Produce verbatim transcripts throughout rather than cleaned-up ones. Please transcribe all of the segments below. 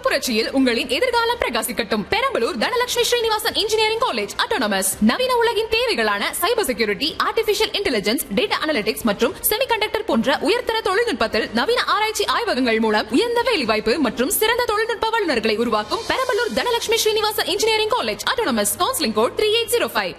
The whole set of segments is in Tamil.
புரட்சியில் உங்களின் எதிர்காலம் பிரகாசிக்கட்டும். Perambalur Dhanalakshmi Srinivasan engineering college autonomous. நவீன உலகின் தேவைகளான cyber security, artificial intelligence, data analytics மற்றும் செமிகண்டக்டர் போன்ற உயர்தர தொழில்நுட்பத்தில் நவீன ஆராய்ச்சி ஆய்வகங்கள் மூலம் உயர்ந்த வேலைவாய்ப்பு மற்றும் சிறந்த தொழில்நுட்ப வல்லுநர்களை உருவாக்கும் Perambalur Dhanalakshmi Srinivasan engineering college autonomous. Counselling code three eight zero five.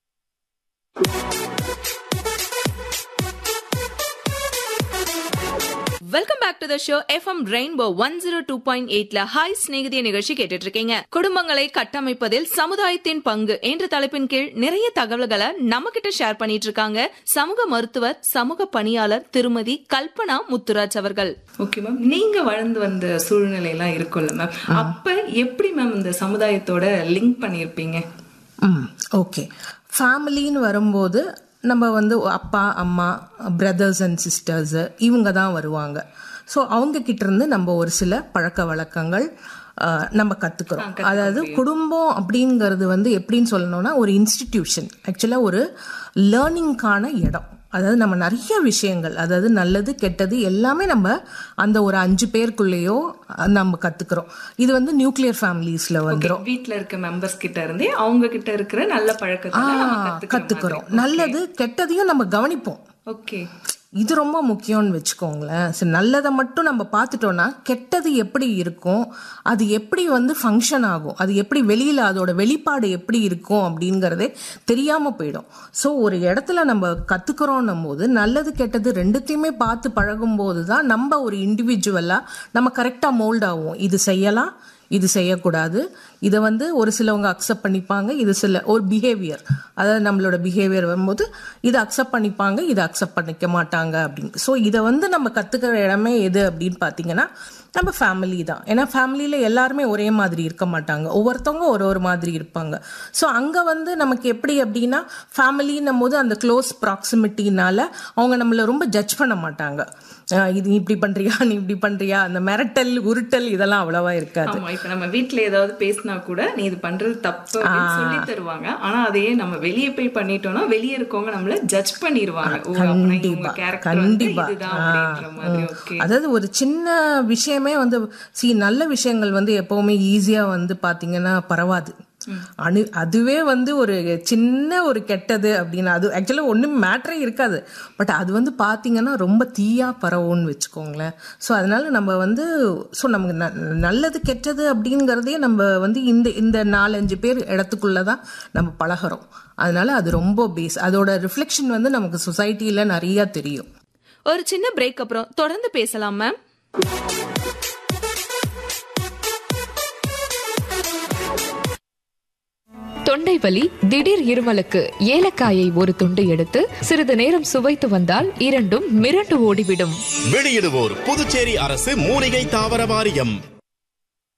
Welcome back to the show. FM rainbow one zero two point எயிட்ல ஹாய் ஸ்நேகிதிய நிகழ்ச்சி கேட்டுட்டு இருக்கீங்க. குடும்பங்களை கட்டமைப்பதில் சமுதாயத்தின் பங்கு என்ற தலைப்பின் கீழ் நிறைய தகவல்களை நம்ம கிட்ட ஷேர் பண்ணிட்டு இருக்காங்க சமூக மருத்துவர், சமூக பணியாளர் திருமதி கல்பனா முத்துராஜ் அவர்கள். ஓகே மேம், நீங்க வளர்ந்து வந்த சூழ்நிலை எல்லாம் இருக்கும்ல மேம், அப்ப எப்படி மேம் இந்த சமுதாயத்தோட லிங்க் பண்ணிருப்பீங்க? ம் ஓகே, ஃபேமிலின்னு வரும்போது நம்ம வந்து அப்பா அம்மா பிரதர்ஸ் அண்ட் சிஸ்டர்ஸு இவங்க தான் வருவாங்க. ஸோ அவங்க கிட்ட இருந்து நம்ம ஒரு சில பழக்க வழக்கங்கள் நம்ம கற்றுக்குறோம். அதாவது குடும்பம் அப்படிங்கிறது வந்து எப்படின்னு சொல்லணும்னா ஒரு இன்ஸ்டிடியூஷன், ஆக்சுவலாக ஒரு லேர்னிங்கான இடம். அதாவது நம்ம நிறைய விஷயங்கள், அதாவது நல்லது கெட்டது எல்லாமே நம்ம அந்த ஒரு அஞ்சு பேருக்குள்ளேயோ நம்ம கத்துக்கிறோம். இது வந்து நியூக்ளியர் ஃபேமிலிஸ்ல வந்துடும். வீட்டில் இருக்க மெம்பர்ஸ் கிட்ட இருந்தே அவங்க கிட்ட இருக்கிற நல்ல பழக்கத்தை கத்துக்கிறோம். நல்லது கெட்டதையும் நம்ம கவனிப்போம். ஓகே, இது ரொம்ப முக்கியம்னு வச்சுக்கோங்களேன். சரி, நல்லதை மட்டும் நம்ம பார்த்துட்டோம்னா கெட்டது எப்படி இருக்கும், அது எப்படி வந்து ஃபங்க்ஷன் ஆகும், அது எப்படி வெளியில் அதோட வெளிப்பாடு எப்படி இருக்கும் அப்படிங்கிறதே தெரியாமல் போயிடும். ஸோ ஒரு இடத்துல நம்ம கற்றுக்கிறோன்னும் போது நல்லது கெட்டது ரெண்டுத்தையுமே பார்த்து பழகும்போது தான் நம்ம ஒரு இண்டிவிஜுவலாக நம்ம கரெக்டாக மோல்ட் ஆகும். இது செய்யலாம், இது செய்யக்கூடாது, இதை வந்து ஒரு சிலவங்க அக்செப்ட் பண்ணிப்பாங்க, இது சில ஒரு பிஹேவியர், அதாவது நம்மளோட பிஹேவியர் வரும்போது இதை அக்செப்ட் பண்ணிப்பாங்க, இதை அக்செப்ட் பண்ணிக்க மாட்டாங்க அப்படின்னு. ஸோ இதை வந்து நம்ம கற்றுக்கிற இடமே எது அப்படின்னு பார்த்தீங்கன்னா நம்ம ஃபேமிலி தான். ஏன்னா ஃபேமிலியில் எல்லாருமே ஒரே மாதிரி இருக்க மாட்டாங்க, ஒவ்வொருத்தவங்க ஒரு ஒரு மாதிரி இருப்பாங்க. ஸோ அங்கே வந்து நமக்கு எப்படி அப்படின்னா ஃபேமிலின்னும் போது அந்த க்ளோஸ் ப்ராக்சிமிட்டினால அவங்க நம்மளை ரொம்ப ஜட்ஜ் பண்ண மாட்டாங்க. இது நீ இப்படி பண்றியா, நீ இப்படி பண்றியா, அந்த மிரட்டல் உருட்டல் இதெல்லாம் அவ்வளவா இருக்காது. இப்ப நம்ம வீட்டுல ஏதாவது பேசினா கூட நீ இது பண்றது தப்பு சொல்லி தருவாங்க. ஆனா அதையே நம்ம வெளியே போய் பண்ணிட்டோம்னா வெளியே இருக்கவங்க நம்மள ஜட்ஜ் பண்ணிடுவாங்க. கண்டிப்பா கண்டிப்பா. அதாவது ஒரு சின்ன விஷயமே வந்து சி நல்ல விஷயங்கள் வந்து எப்பவுமே ஈஸியா வந்து பாத்தீங்கன்னா பரவாது. அணு அதுவே வந்து ஒரு சின்ன ஒரு கெட்டது அப்படின்னா அது ஆக்சுவலாக ஒன்றும் மேட்டரே இருக்காது. பட் அது வந்து பார்த்தீங்கன்னா ரொம்ப தீயா பரவும்னு வச்சுக்கோங்களேன். ஸோ அதனால நம்ம வந்து ஸோ நமக்கு ந நல்லது கெட்டது அப்படிங்கிறதே நம்ம வந்து இந்த இந்த நாலஞ்சு பேர் இடத்துக்குள்ளே தான் நம்ம பழகிறோம். அதனால அது ரொம்ப பேஸ், அதோட ரிஃப்ளெக்ஷன் வந்து நமக்கு சொசைட்டியில் நிறையா தெரியும். ஒரு சின்ன பிரேக் அப்புறம் தொடர்ந்து பேசலாம் மேம். தொண்டை வலி, திடீர் இருமலுக்கு ஏலக்காயை ஒரு துண்டு எடுத்து சிறிது நேரம் சுவைத்து வந்தால் இரண்டும் மிரண்டு ஓடிவிடும். வெளியிடுவோர் புதுச்சேரி அரசு மூலிகை தாவர வாரியம்.